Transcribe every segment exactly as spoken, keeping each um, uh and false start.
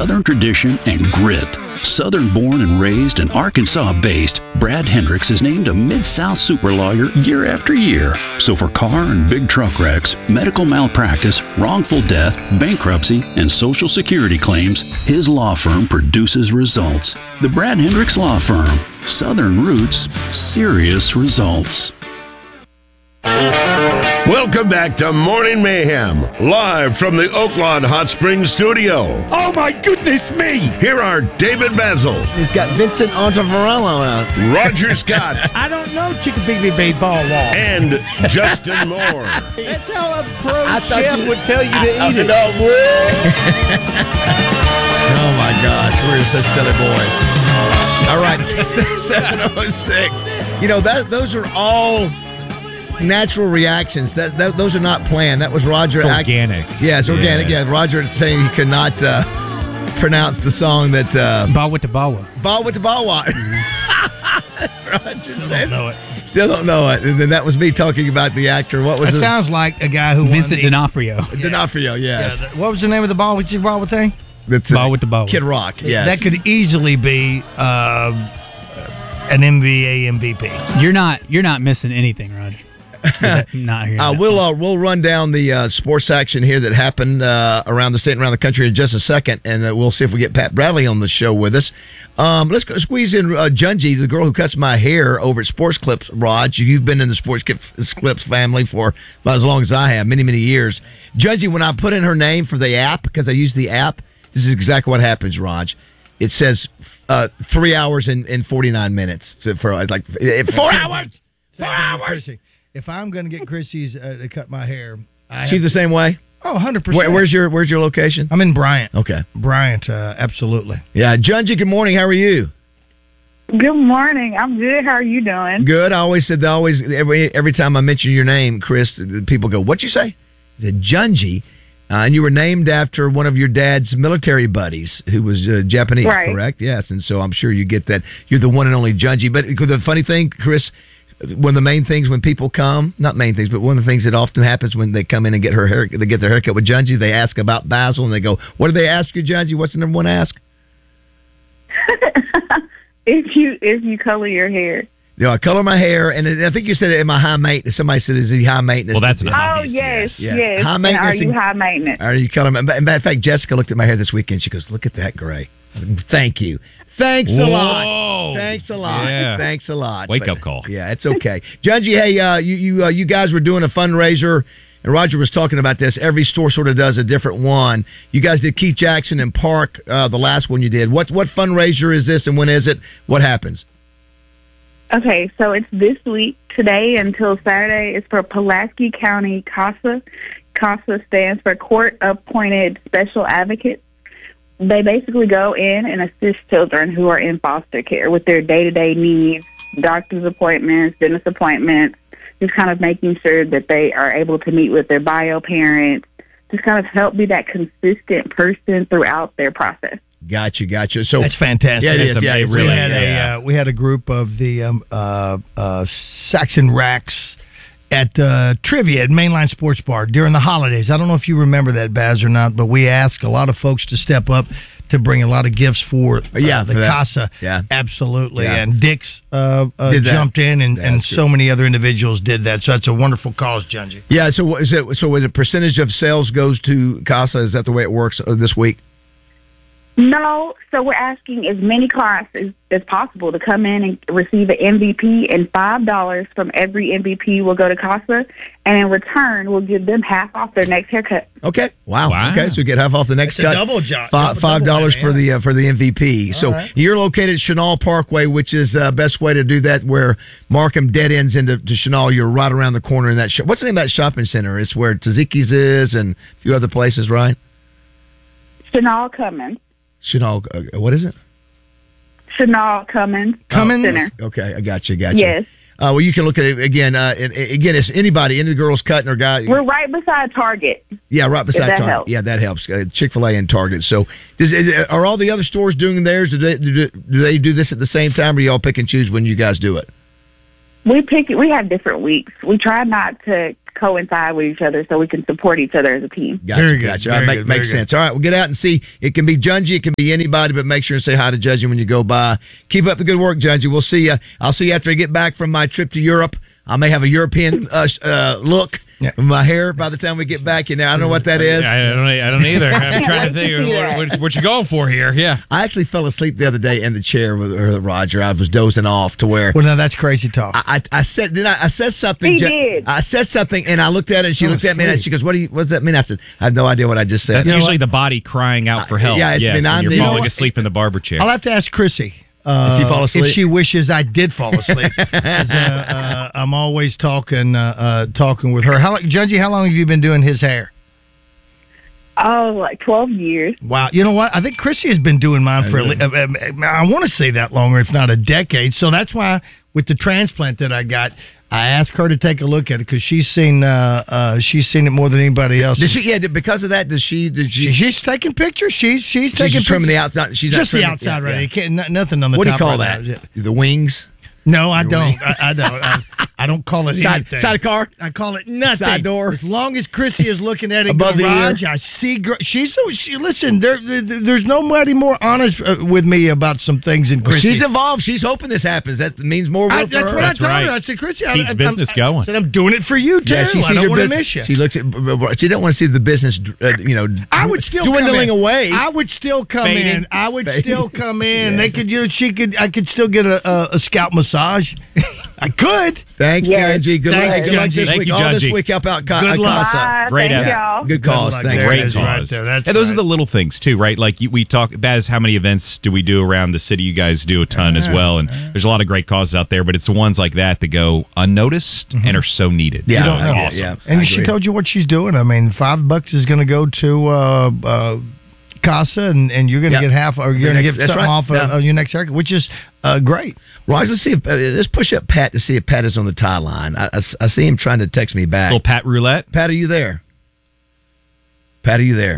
Southern tradition and grit. Southern-born and raised and Arkansas-based, Brad Hendricks is named a Mid-South super lawyer year after year. So for car and big truck wrecks, medical malpractice, wrongful death, bankruptcy, and Social Security claims, his law firm produces results. The Brad Hendricks Law Firm. Southern roots, serious results. Welcome back to Morning Mayhem, live from the Oaklawn Hot Springs studio. Oh my goodness me! Here are David Basil. He's got Vincent Ontavarello out. Roger Scott. I don't know Chickabiddy baseball wall. And Justin Moore. That's how a pro I thought chef you- would tell you to I- eat I- it. Oh my gosh, we're such silly boys. All right, seven oh six. You know, that those are all natural reactions. That, that those are not planned. That was Roger. It's organic. Act- yeah, it's organic. Yes. Yeah, Roger saying he could not uh, pronounce the song that uh, Bawa to Bawa. Bawa to Bawa. Roger Still said. don't know it. Still don't know it. And then that was me talking about the actor. What was That it? sounds like a guy who Vincent won the, D'Onofrio. D'Onofrio. Yes. Yeah, the, what was the name of the ball with you Bawa thing? That's Ball with the ball. Kid Rock. Yes. That could easily be uh, an N B A M V P. You're not. You're not missing anything, Roger. Not here. Uh, we'll uh, we'll run down the uh, sports action here that happened uh, around the state and around the country in just a second, and uh, we'll see if we get Pat Bradley on the show with us. Um, let's go, squeeze in uh, Junji, the girl who cuts my hair over at Sports Clips. Raj, you've been in the Sports Clips family for about as long as I have, many many years. Junji, when I put in her name for the app, because I use the app, this is exactly what happens, Raj. It says uh, three hours and, and forty-nine minutes to, for like four hours. Four hours. If I'm going to get Chrissy's uh, to cut my hair, I She's have the same way. Oh, one hundred percent. Where, where's your Where's your location? I'm in Bryant. Okay. Bryant, uh, absolutely. Yeah, Junji. Good morning. How are you? Good morning. I'm good. How are you doing? Good. I always said. I always every every time I mention your name, Chris, people go, "What'd you say?" I said Junji, uh, and you were named after one of your dad's military buddies who was uh, Japanese, Right. correct? Yes, and so I'm sure you get that. You're the one and only Junji. But the funny thing, Chris. One of the main things when people come, not main things, but one of the things that often happens when they come in and get her hair, they get their haircut with Junji, they ask about Basil, and they go, "What do they ask you, Junji? What's the number one ask?" if you if you color your hair. You know, I color my hair, and I think you said, "Am I high maintenance?" Somebody said, "Is he high maintenance?" Well, that's an Oh obvious yes, yes. yes. High And maintenance are you and- high maintenance? Are you color? In fact, Jessica looked at my hair this weekend. She goes, "Look at that gray." Thank you. Thanks a Whoa. lot. Thanks a lot. Yeah. Thanks a lot. Wake But, up call. Yeah, it's okay. Junji, hey, uh, you you uh, you guys were doing a fundraiser, and Roger was talking about this. Every store sort of does a different one. You guys did Keith Jackson and Park, uh, the last one you did. What what fundraiser is this, and when is it? What happens? Okay, so it's this week, today until Saturday. It's for Pulaski County CASA. CASA stands for Court Appointed Special Advocates. They basically go in and assist children who are in foster care with their day-to-day needs, doctor's appointments, dentist appointments, just kind of making sure that they are able to meet with their bio parents, just kind of help be that consistent person throughout their process. Gotcha, gotcha. So That's fantastic. Yeah, it is. Yeah, it we really had is. a uh, we had a group of the um, uh, uh, Saxon Racks at uh, trivia at Mainline Sports Bar during the holidays. I don't know if you remember that, Baz, or not, but we asked a lot of folks to step up to bring a lot of gifts for uh, Yeah, the for that. CASA. Yeah. Absolutely. Yeah. And Dix uh, uh, Did that. jumped in, and, and That's so many other individuals did that. So that's a wonderful cause, Junji. Yeah. So what is it? So is a percentage of sales goes to CASA? Is that the way it works uh, this week? No, so we're asking as many clients as, as possible to come in and receive an M V P, and five dollars from every M V P will go to CASA, and in return, we'll give them half off their next haircut. Okay. Wow. Wow. Okay. So you get half off the next That's a cut. double job. Five Double- five double dollars whammy, for yeah. the uh, for the M V P. All So right. you're located at Chenal Parkway, which is the uh, best way to do that. Where Markham dead ends into to Chenal, you're right around the corner in that. Sh- What's the name of that shopping center? It's where Tzatziki's is and a few other places, right? Chanel Cummins. Chenal. Uh, what is it? Chanel Cummins. Cummins? Center. Okay, I got you. Got you. Yes. Uh, well, you can look at it again. Uh, and, and again, it's anybody, any girls cutting or guy. We're right beside Target. Yeah, right beside that Target. helps. Yeah, that helps. Uh, Chick-fil-A and Target. So, does, is, are all the other stores doing theirs? Do they, do, do they do this at the same time, or y'all pick and choose when you guys do it? We pick it. We have different weeks. We try not to coincide with each other so we can support each other as a team. Gotcha, Very good. Gotcha. Very All right, make, good, makes very sense. All right, well, get out and see. It can be Junji, it can be anybody, but make sure and say hi to Junji when you go by. Keep up the good work, Junji. We'll see you. I'll see you after I get back from my trip to Europe. I may have a European uh, uh, look yeah. with my hair by the time we get back. You know, I don't know what that is. I don't. I don't either. I'm trying to think what, what, what you going for here. Yeah. I actually fell asleep the other day in the chair with her, Roger. I was dozing off to where. Well, no, that's crazy talk. I, I, I said, did I, I said something. He did. I said something, and I looked at her, and she Oh, looked at me, and she goes, "What do you? What does that mean?" I said, "I have no idea what I just said." That's You know usually what? the body crying out for help. Yeah, it's yes, been when on you're the- falling you know asleep in the barber chair. I'll have to ask Chrissy. Uh, If you fall asleep? if she wishes I did fall asleep, 'Cause, uh, uh, I'm always talking, uh, uh, talking with her. How long, Junji? How long have you been doing his hair? Oh, like twelve years. Wow, you know what? I think Chrissy has been doing mine for. At le- uh, I want to say that longer, if not a decade. So that's why, with the transplant that I got, I asked her to take a look at it because she's seen uh, uh, she's seen it more than anybody else. Did she? Yeah. Did, because of that, does she? Did she? She- she's taking pictures. She's she's, She's taking just trimming pictures. the outside. She's not just the trimming- outside, yeah, right? yeah. You can't, n- nothing on the What do top. you call right that? now. The wings. No, I Your don't. wing? I, I don't. I, I don't call it Side, anything. side of car. I call it nothing. Side door. As long as Chrissy is looking at it, Above the garage, ear. I see. Gr- she's so. She, listen, there, there, there's nobody more honest uh, with me about some things than Well, Chrissy. she's involved. She's hoping this happens. That means more work I, for that's her. what That's I told right. her. I said, Chrissy, I, Keeps I, business I, going. I said, I'm doing it for you too. Yeah, she I sees don't your want to bus- miss you. She looks at. She don't want to see the business. Uh, you know, I would still dwindling come in. away. I would still come Fading. in. I would Fading. still come in. Yeah. They could, you know, she could. I could still get a, a, a scalp massage. I could. Thanks, Yes. Junji. Good Thanks, luck. Good luck Junji. this Thank week. you, All this Junji. week, help out. Ka- Good luck. Casa. Bye. Great Thank effort. y'all. Good cause. Good luck. Thanks. There Great it is cause. right there. That's And those right. are the little things too, right? Like you, we talk, Baz. How many events do we do around the city? You guys do a ton as well, and there's a lot of great causes out there. But it's the ones like that that go unnoticed and are so needed. Yeah, So don't it's know. awesome. yeah. And I she agree. told you what she's doing. I mean, five bucks is going to go to uh, uh, Casa, and, and you're going to Yep. get half, or you're The going to next- get that's something right. off Yeah. of, of your next haircut, which is uh, great. Raj, let's see if uh, let's push up Pat to see if Pat is on the tie line. I, I, I see him trying to text me back. Little Pat Roulette. Pat, are you there? Pat, are you there?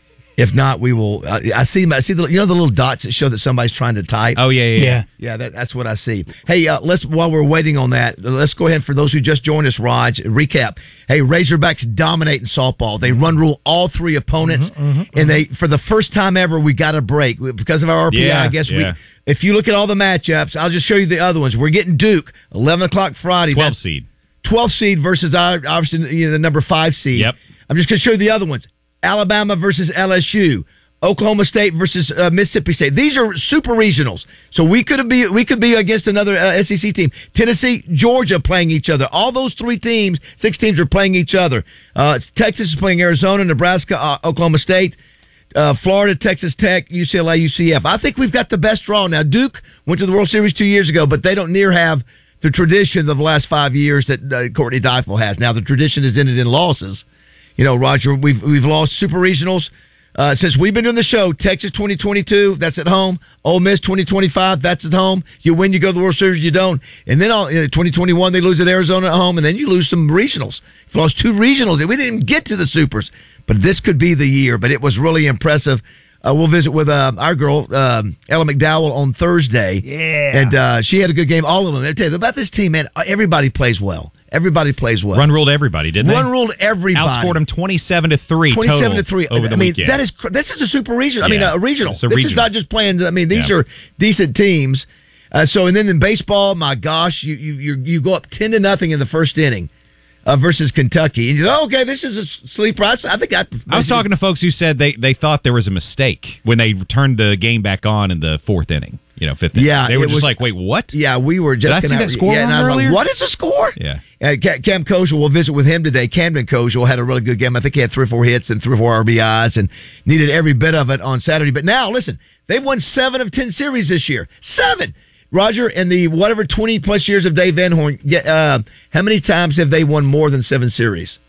If not, we will. Uh, I see. I see the you know the little dots that show that somebody's trying to type. Oh yeah, yeah, yeah. Yeah, that, that's what I see. Hey, uh, let's while we're waiting on that, let's go ahead for those who just joined us. Raj, recap. Hey, Razorbacks dominate in softball. They run rule all three opponents, and they for the first time ever we got a break because of our R P I. Yeah, I guess yeah. we. If you look at all the matchups, I'll just show you the other ones. We're getting Duke eleven o'clock Friday. Twelve That's seed. twelfth seed versus our, obviously you know, the number five seed. Yep. I'm just going to show you the other ones. Alabama versus L S U. Oklahoma State versus uh, Mississippi State. These are super regionals, so we could be we could be against another uh, S E C team. Tennessee, Georgia playing each other. All those three teams, six teams are playing each other. Uh, Texas is playing Arizona, Nebraska, uh, Oklahoma State. Uh, Florida, Texas Tech, U C L A, U C F. I think we've got the best draw now. Duke went to the World Series two years ago, but they don't near have the tradition of the last five years that uh, Courtney Deifel has. Now the tradition has ended in losses. You know, Roger, we've we've lost super regionals. Uh, since we've been doing the show, Texas twenty twenty-two, that's at home. Ole Miss twenty twenty-five, that's at home. You win, you go to the World Series, you don't. And then all, you know, twenty twenty-one, they lose at Arizona at home, and then you lose some regionals. You've lost two regionals. We didn't even get to the Supers. But this could be the year. But it was really impressive. Uh, we'll visit with uh, our girl, um, Ella McDowell, on Thursday. Yeah. And uh, she had a good game. All of them. I tell you, about this team, man, everybody plays well. Everybody plays well. Run ruled everybody, didn't Run they? ruled everybody. Outscored them twenty-seven to three. Twenty-seven total to three over the I mean, weekend. that is cr- this is a super regional. I mean, Yeah, a regional. it's a this regional. is not just playing. I mean, these Yeah. are decent teams. Uh, so, and then in baseball, my gosh, you you you, you go up ten to nothing in the first inning. Uh, versus Kentucky. And you go, okay, this is a sleeper. I, I think I. I was talking to folks who said they, they thought there was a mistake when they turned the game back on in the fourth inning, you know, fifth inning. Yeah, they were it just was- like, wait, what? Yeah, we were just. Did I see gonna- that score yeah, and wrong I was like, earlier? what is the score? Yeah. Uh, Cam, Cam Kosher, we'll visit with him today. Camden Kosher had a really good game. I think he had three or four hits and three or four R B Is and needed every bit of it on Saturday. But now, listen, they've won seven of ten series this year. Seven! Roger, and the whatever twenty-plus years of Dave Van Horn, get, uh, how many times have they won more than seven series?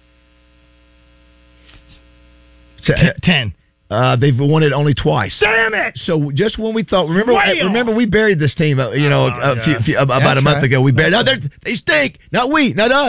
Ten. Uh, they've won it only twice. Damn it! So just when we thought, remember, Way remember we buried this team, uh, you know, Oh, a, yeah. few, few, about That's a month right. ago. We buried. No, That's they're- they stink. Not we, not us.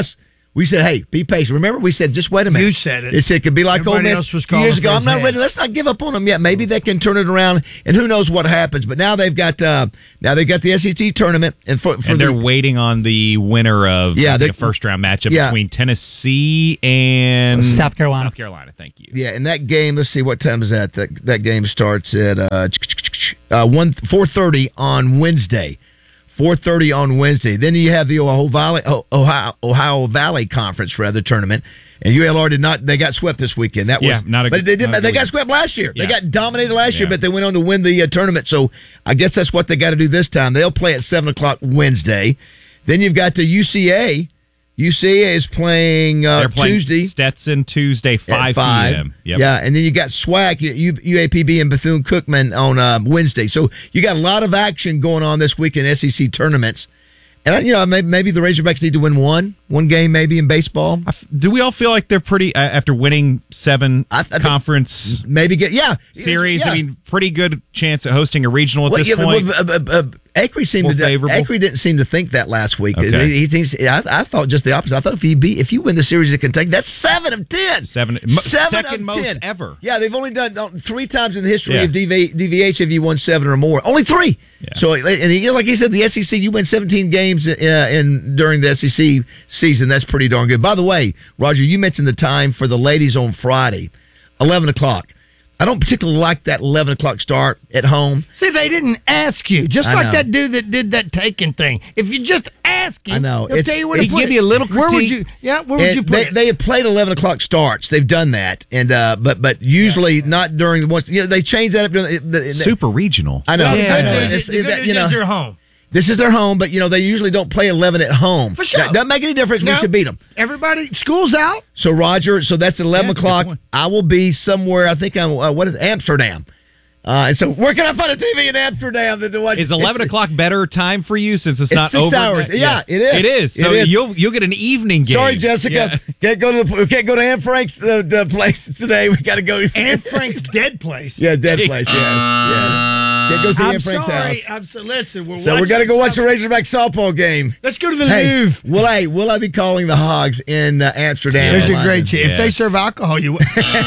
We said, hey, be patient. Remember, we said, just wait a minute. You said it. It said it could be like Ole Everybody Miss else was a few years calling ago. for I'm his not head. ready. Let's not give up on them yet. Maybe they can turn it around, and who knows what happens. But now they've got uh, now they've got the S E C tournament, and for, for and they're the, waiting on the winner of Yeah, the they- first round matchup Yeah. between Tennessee and South Carolina. South Carolina, thank you. yeah, and that game. Let's see, what time is that? That, that game starts at uh, uh, one four thirty on Wednesday. Four thirty on Wednesday. Then you have the Ohio Valley Ohio Ohio Valley Conference rather tournament. And U L R did not. They got swept this weekend. That was, Yeah, not a but good- they did. not a They good got weekend. swept last year. Yeah. They got dominated last year, Yeah. but they went on to win the uh, tournament. So I guess that's what they got to do this time. They'll play at seven o'clock Wednesday. Then you've got the U C A. U C A is playing, uh, They're playing Tuesday. Stetson Tuesday, at five five p.m. Yep. Yeah, and then you got SWAC, U- U A P B, and Bethune Cookman on uh, Wednesday. So you got a lot of action going on this week in S E C tournaments. And you know, maybe, maybe the Razorbacks need to win one, one game maybe in baseball. I f- Do we all feel like they're pretty uh, after winning seven I- I think- conference Maybe get yeah series? Yeah. I mean, pretty good chance at hosting a regional at Well, this yeah, point. well, uh, uh, uh, Acre seemed More to favorable? Acre didn't seem to think that last week. Okay. He, he thinks I, I thought just the opposite. I thought if you beat if you win the series at Kentucky, that's seven of ten. Seven, mo- Seven second of most ten. ever. Yeah, they've only done uh, three times in the history Yeah. of D V, D V H have you won seven or more. Only three. Yeah. So, and he, like he said, the S E C, you win seventeen games uh, in during the S E C season. That's pretty darn good. By the way, Roger, you mentioned the time for the ladies on Friday, eleven o'clock. I don't particularly like that eleven o'clock start at home. See, they didn't ask you. Just I like know. that dude that did that taking thing. If you just ask him, I know. he'll It's- tell you where to he'd put give it. you a little Where would critique. you? Yeah, where would And you put they, it? they have played eleven o'clock starts. They've done that, and uh, but but usually not during the once. You know, they change that up. During the, the, Super regional. I know. Well, the I good know. news It's- is- the good that, news you know, is they're home. this is their home, but you know they usually don't play eleven at home. For sure. That doesn't make any difference. No. We should beat them. Everybody, school's out. So Roger, so that's at eleven Yeah, that's a good o'clock. point. I will be somewhere. I think I'm. Uh, what is it? Amsterdam? Uh, and so where can I find a T V in Amsterdam than to watch? Is eleven o'clock better time for you since it's, It's not six over? hours. Yeah, it is. It is. So It is. you'll you'll get an evening game. Sorry, Jessica. Yeah. Can't go to the can't go to Anne Frank's uh, the place today. We got to go. Anne Frank's dead place. Yeah, dead place. Yeah, yeah. Can't go see I'm Anne Frank's sorry. house. I'm so listen. We're So we watching got to go watch the some- Razorback softball game. Let's go to the Hey, Louvre. will I will I be calling the Hogs in uh, Amsterdam? There's a London? great chance. Yeah. If they serve alcohol, you.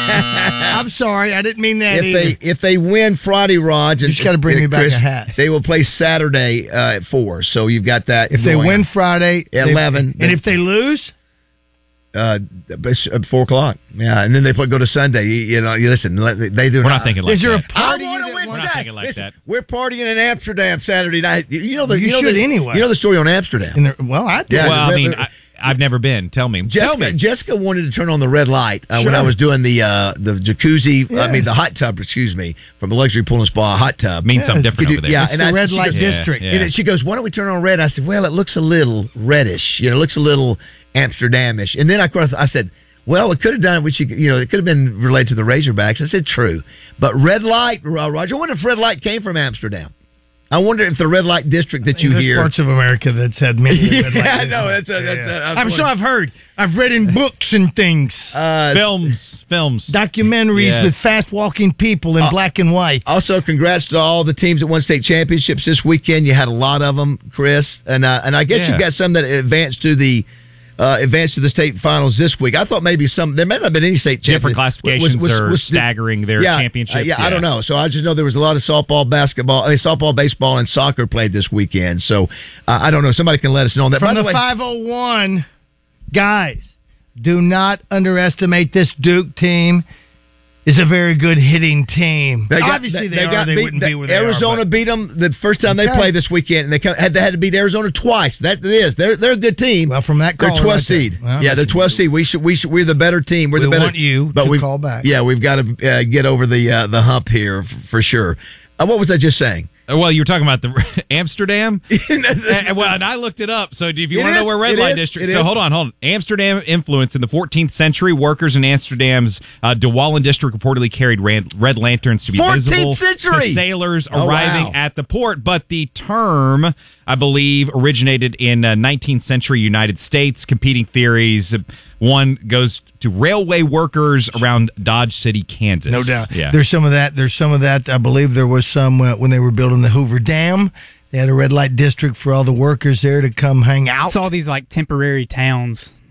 I'm sorry. I didn't mean that If either. they if they win Friday, Raj, You just gotta bring me back a hat. They will play Saturday uh, at four. So you've got that. if they going win on. Friday, At they- eleven, and if they lose, uh, at four o'clock, yeah, and then they play, go to Sunday. You, you know, you listen. let- They do. We're not thinking like is there that. a party? I want to that win wants- We're not that. thinking like Listen, that. We're partying in Amsterdam Saturday night. You- You know the You you know should the, anyway. You know the story on Amsterdam. in the- well, I did. Yeah, well, I the- mean, the- I, I've never been. Tell me. Tell Jessica, me. Jessica wanted to turn on the red light uh, when Sure. I was doing the uh, the jacuzzi. Yeah. I mean the hot tub. Excuse me, from a luxury pool and spa hot tub. Means Yeah, something different Could you- over there. yeah, It's and the I, red she light goes, Yeah, district. yeah. And she goes, "Why don't we turn on red?" I said, "Well, it looks a little reddish. You know, it looks a little Amsterdamish." And then of course I said, "Well, it could have done it. We should, you know, it could have been related to the Razorbacks." I said, "True, but red light, uh, Roger. I wonder if red light came from Amsterdam. I wonder if the red light district that you There's hear." parts of America that's had many. Yeah, red light I know, districts. that's a- that's a- I'm that's sure one- I've heard. I've read in books and things, Uh, films, films, documentaries Yes. with fast walking people in Uh, black and white. Also, congrats to all the teams that won state championships this weekend. You had a lot of them, Chris, and uh, and I guess Yeah. you've got some that advanced to the uh, advanced to the state finals this week. I thought maybe some there may not have been any state different champions. classifications Was- was- are was- staggering their yeah, championships. uh, yeah, I don't know. So I just know there was a lot of softball, basketball, I mean, softball, baseball, and soccer played this weekend. So uh, I don't know. Somebody can let us know on that. By From the the way, five oh one, guys, do not underestimate this Duke team. Is a very good hitting team. They got, Obviously, they, they are. got They beat, wouldn't the- be where they Arizona are. but- beat them the first time they Okay. played this weekend, and they come, had, they had to beat Arizona twice. That it is. They're they're a good team. Well, from that They're call twelfth right there. seed. Well, yeah, they're twelfth seed. We should we should we're the better team. We're We the better. want you but to we call back. Yeah, we've got to uh, get over the uh, the hump here f- for sure. Uh, what was I just saying? Uh, Well, you were talking about the Amsterdam. Uh, well, and I looked it up. So, if you It want to know is, where red it light is, district, it so is. hold on, hold on. Amsterdam influence in the fourteenth century. Workers in Amsterdam's uh, De Wallen district reportedly carried red, red lanterns to be fourteenth visible century. to sailors Oh, arriving wow. at the port. But the term, I believe, originated in uh, nineteenth century United States. Competing theories. One goes to railway workers around Dodge City, Kansas. No doubt. Yeah. There's some of that. There's some of that. I believe there was some uh, when they were building the Hoover Dam. They had a red light district for all the workers there to come hang out. It's all these like temporary towns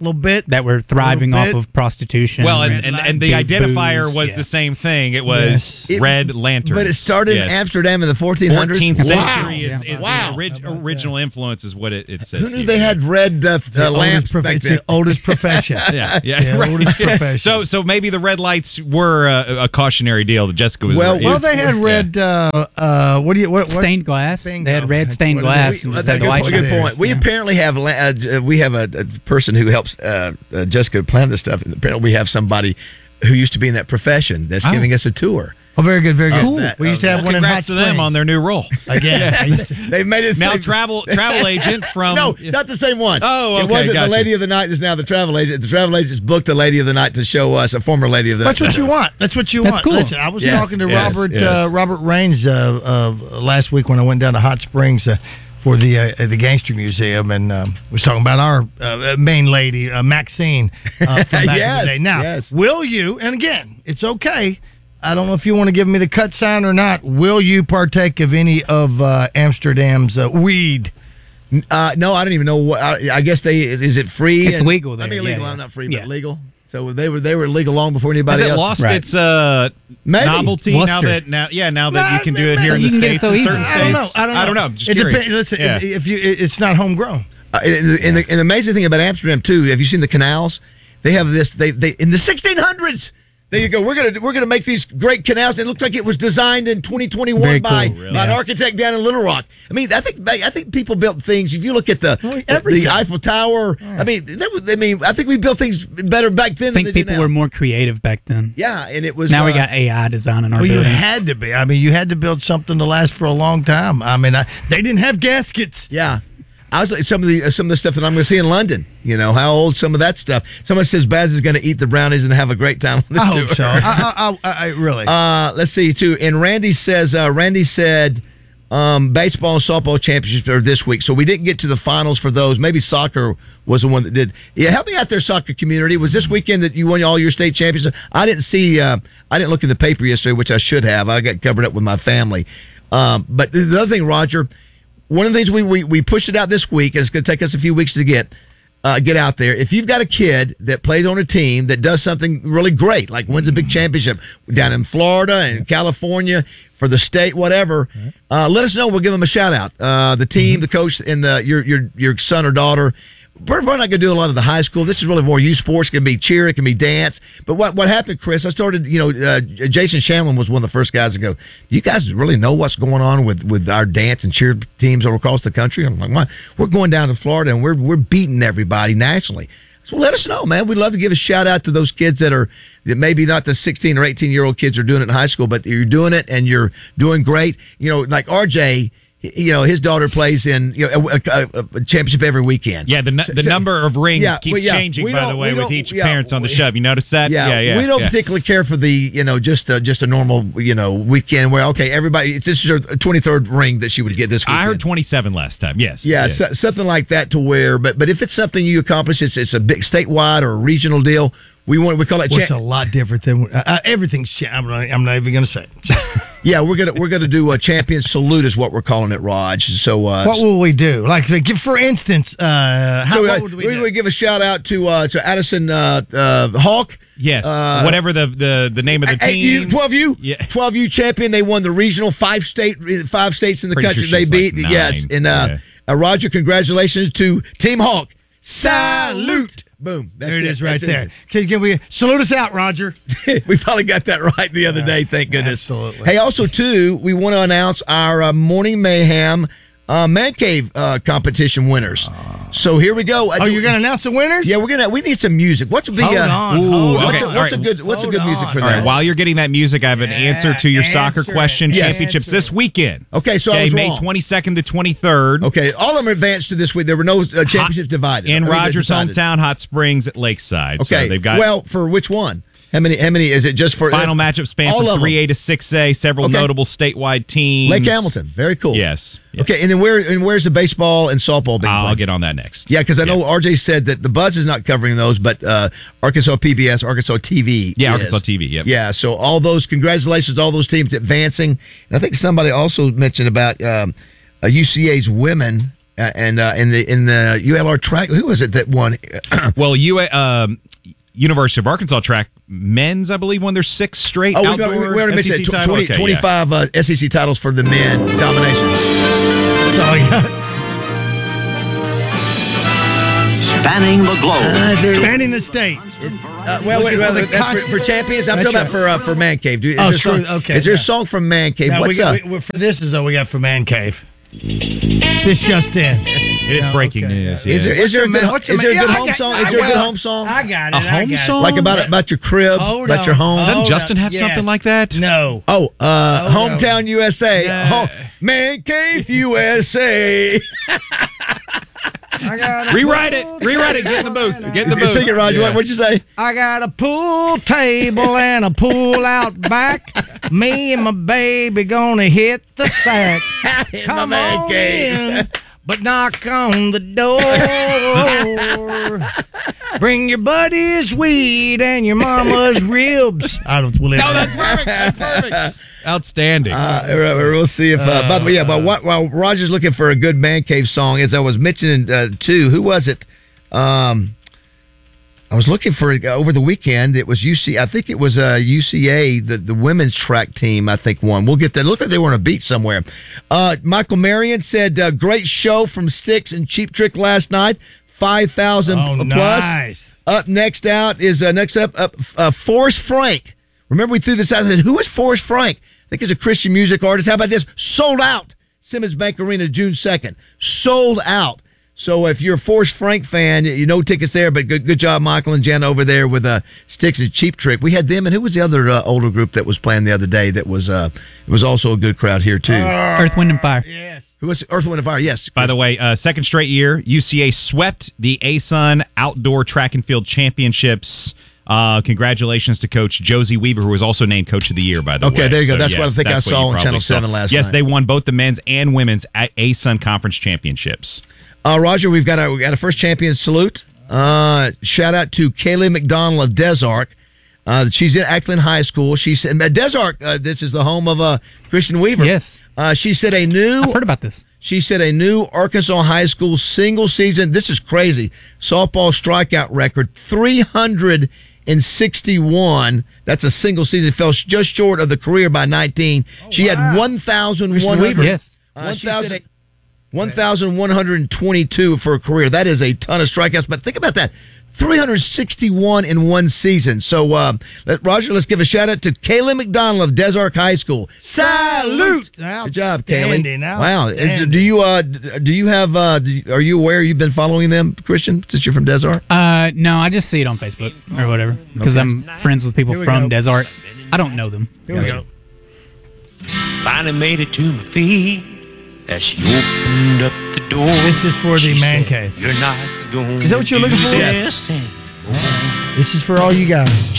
a little bit that were thriving off of prostitution. Well, and, and, and the identifier booze, was yeah. the same thing. It was Yes. red lantern. But it started yes. in Amsterdam in the fourteen hundreds. fourteenth Wow. century is, Yeah. is Wow. the orig- original influence is what it, it says. Who knew here. they had red uh, The uh, lamps oldest prof- back it's then? the oldest profession. Yeah, yeah, Yeah, right. oldest profession. So, so maybe the red lights were uh, a cautionary deal that Jessica was. Well, is- well, they had red. Uh, uh, what do you what, what? Stained glass. Stained They had glass. red stained What glass. is it? We, instead uh, of the good, white point, good shine. point. We Yeah. apparently have la- uh, we have a, a person who helps uh, uh, Jessica plan this stuff, and apparently we have somebody who used to be in that profession that's Oh. giving us a tour. Oh, very good, very good. Cool. That- We used to have Well, one in Hot congrats to them Springs. on their new role. Again, They've made it Now they've- travel travel agent from no, not the same one. Oh, it okay, wasn't gotcha. the lady of the night. Is now the travel agent. The travel agent's booked a lady of the night to show us a former lady of the That's night. what you want. That's what you That's want. cool. Listen, I was Yes, talking to yes, Robert yes. Uh, Robert Raines uh, uh, last week when I went down to Hot Springs uh, for the uh, the Gangster Museum, and um, was talking about our uh, main lady, uh, Maxine, uh, from back Yes, in the day. Now, yes. will you? And again, it's okay. I don't know if you want to give me the cut sign or not. Will you partake of any of uh, Amsterdam's uh, weed? Uh, no, I don't even know what. I, I guess they is it free? It's And- legal there, I mean, yeah, legal. yeah. I'm not free, Yeah. but legal. So they were they were legal long before Has anybody it else. lost Right. its uh, Maybe. novelty now Luster. that now yeah now that No, you can do it maybe here in you the can get it states so in easy. certain I don't know. states. I don't know. I don't know. Just it curious. depends. Listen, Yeah. if you, it's not homegrown. Uh, and, the, and, the, and the amazing thing about Amsterdam too, have you seen the canals? They have this. They they in the sixteen hundreds. There you go. We're gonna we're gonna make these great canals. It looks like it was designed in twenty twenty-one Very by, cool, really. by an Yeah. architect down in Little Rock. I mean, I think I think people built things. If you look at the Well, everything. the Eiffel Tower, I mean, that was, I mean, I think we built things better back then. I think than they do people now. were more creative back then. Yeah, and it was Now we uh, got A I designing our Well, you buildings. had to be. I mean, you had to build something to last for a long time. I mean, I, they didn't have gaskets. Yeah. I was like some of the uh, some of the stuff that I'm going to see in London. You know how old some of that stuff. Somebody says Baz is going to eat the brownies and have a great time. On the I hope tour. so. I, I, I, I really. Uh, let's see too. And Randy says uh, Randy said um, baseball and softball championships are this week, so we didn't get to the finals for those. Maybe soccer was the one that did. Yeah, help me out there, soccer community. Was this weekend that you won all your state championships? I didn't see. Uh, I didn't look in the paper yesterday, which I should have. I got covered up with my family. Um, but the other thing, Roger. One of the things we, we, we pushed it out this week, and it's going to take us a few weeks to get uh, get out there. If you've got a kid that plays on a team that does something really great, like wins a big championship down in Florida and California for the state, whatever, uh, let us know. We'll give them a shout out. Uh, the team, the coach, and the, your your your son or daughter. We're not going to do a lot of the high school. This is really more youth sports. It can be cheer, it can be dance. But what what happened, Chris? I started. You know, uh, Jason Shamlin was one of the first guys to go. Do you guys really know what's going on with, with our dance and cheer teams all across the country? I'm like, what? We're going down to Florida and we're we're beating everybody nationally. So let us know, man. We'd love to give a shout out to those kids that are that maybe not the sixteen or eighteen year old kids are doing it in high school, but you're doing it and you're doing great. You know, like R J. You know, his daughter plays in you know, a, a, a championship every weekend. Yeah, the the So- number of rings yeah, keeps well, yeah, changing, we by don't- the way, we with don't- each yeah, parents on the we- shove. You notice that? Yeah, yeah, yeah. we don't yeah. particularly care for the you know just uh, just a normal you know weekend where okay everybody it's this is her twenty-third ring that she would get this weekend. I heard twenty-seven last time. Yes. Yeah, yes. so, something like that to where, but but if it's something you accomplish, it's it's a big statewide or a regional deal. We want we call it. What's cha- a lot different than uh, uh, everything's. Cha- I'm not, I'm not even going to say it. yeah, we're gonna we're gonna do a champion salute is what we're calling it, Raj. So uh, What will we do? Like, like, for instance, uh, how so, uh, what would we, we do? would give a shout out to uh, to Addison uh, uh, Hawk. Yes. Uh, Whatever the, the, the name of the Eight team. U, twelve U, Yeah. twelve U champion. They won the regional five state, five states in the Pretty country. sure They she's beat like yes, nine. and uh, Yeah. uh, Roger, congratulations to Team Hawk. Salute. Boom. That's There it is, right That's there. Can, can we salute us out, Roger? we finally got that right the other day. Thank goodness. Absolutely. Hey, also too, we want to announce our uh, Morning Mayhem uh, Man Cave uh, competition winners. So here we go. Oh, you're going to announce the winners? Yeah, we're gonna. We need some music. What's the? Hold uh, on, Ooh, hold okay. What's, a, on. what's All a right. good? What's a Hold good music on. for All that? right, while you're getting that music, I have an Yeah, answer to your answer soccer it. question Yes. championships Answer this it. weekend. Okay, so I Okay, was May wrong. twenty-second to twenty-third. Okay, all of them advanced to this week. There were no uh, championships divided. In I mean, Rogers' decided. hometown, Hot Springs at Lakeside. Okay, So they've got well, for which one? How many? How many? Is it just for final uh, matchup span all from of three A them? to six A. Several Okay. notable statewide teams. Lake Hamilton, very cool. Yes. yes. Okay, and then where? And where's the baseball and softball being I'll played? get on that next. Yeah, because I know Yeah. R J said that the Buzz is not covering those, but uh, Arkansas P B S, Arkansas T V. Yeah, is. Arkansas T V. Yep. Yeah, so all those congratulations, to all those teams advancing. And I think somebody also mentioned about um, uh, U C A's women Uh, and uh, in the in the U L R track, who was it that won? well, U um, University of Arkansas track men's, I believe, won their sixth straight oh, outdoor we, we, we already S E C mentioned title. twenty, Okay, twenty-five yeah. uh, S E C titles for the men domination. That's all you got. Spanning the globe. Uh, Spanning the state. Uh, well, wait, well for, that's for, for champions. I'm That's talking about for uh, for Man Cave. Do, is Oh, there a song, sure, okay, Is there yeah. a song from Man Cave? Now, What's we, up? we, we, for this is what we got for Man Cave. This just in. It is breaking okay. news. Is Yeah. there is there a good, What's is the there a man- good yeah, I home got- song? I Is there a good got- home song? I got it. A I home got it. song? Like about about your crib, Hold about on, your home. Doesn't hold Justin on. have Yeah. something like that? No. Oh, uh, Oh, no. Hometown U S A. Yeah. Home, Man Cave U S A. I got a Rewrite it. pool Rewrite it. Get in the booth. Get in the booth. Sing it, Roger. Yeah. What, what'd you say? I got a pool table and a pool out back. Me and my baby gonna hit the sack. In Come my man on cave. in, but knock on the door. Bring your buddy's weed and your mama's ribs. I don't believe No, that's perfect. That's perfect. Outstanding. Uh, we'll see if. Uh, by the way, yeah. But what, while Roger's looking for a good Man Cave song, as I was mentioning uh, too, who was it? Um, I was looking for uh, over the weekend. It was U C. I think it was uh, U C A. The the women's track team, I think, won. We'll get that. It looked like they were on a beach somewhere. Uh, Michael Marion said, uh, "Great show from Styx and Cheap Trick last night. Five thousand Oh, plus." nice. Up next out is uh, next up up uh, Forrest Frank. Remember we threw this out and said, who is Forrest Frank? I think he's a Christian music artist. How about this? Sold out. Simmons Bank Arena, June second. Sold out. So if you're a Forrest Frank fan, you know tickets there, but good good job, Michael and Jen over there with uh, Styx and Cheap Trick. We had them, and who was the other uh, older group that was playing the other day that was uh, it was also a good crowd here, too? Earth, Wind, and Fire. Yes. Who was Earth, Wind, and Fire? Yes. By the way, uh, second straight year, U C A swept the A S U N Outdoor Track and Field Championships. Uh, congratulations to Coach Josie Weaver, who was also named Coach of the Year, by the Okay, way. there you go. So, That's yes, what I think I that's what saw you on probably Channel saw. seven last yes, night. they won both the men's and women's A S U N Conference Championships. Uh, Roger, we've got a we got a first champion salute. Uh, shout out to Kaylee McDonald of Des Arc. Uh, she's in Ackland High School. She said, uh, Des Arc, uh, this is the home of uh, Christian Weaver. Yes. Uh, she said a new. I've heard about this. She said a new Arkansas high school single season. This is crazy. Softball strikeout record three hundred sixty-one. That's a single season. Fell just short of the career by nineteen. Oh, she wow. had one thousand one hundred. Yes. Uh, one thousand one hundred twenty-two for a career. That is a ton of strikeouts. But think about that. three hundred sixty-one in one season. So, uh, let, Roger, let's give a shout-out to Kaylee McDonald of Des Arc High School. Salute! Good job, Kaylee. Wow. Do you, uh, do you have, uh, do you, are you aware you've been following them, Christian, since you're from Des Arc? Uh, no, I just see it on Facebook or whatever because Okay. I'm friends with people from Des Arc. I don't know them. Here we go. Finally made it to my feet as she opened up the door. This is for the Man Cave. You're not going Is that what you're looking for? Yes. This is for all you guys.